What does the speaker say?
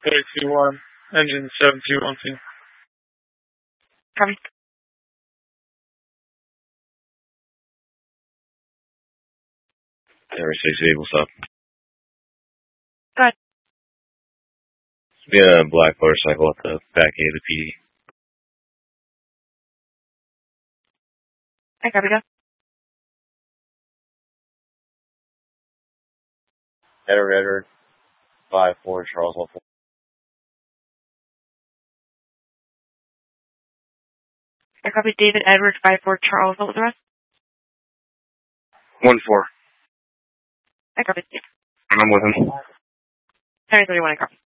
3021, engine 7212. Copy. Air 68, what's up? Go ahead. We had a black motorcycle at the back gate of the PD. I copy that. Edward, 5-4, Charles Hall. I copy David Edward 5-4 Charles. What was the rest? 1-4. I copy. And I'm with him. Henry 31, I copy.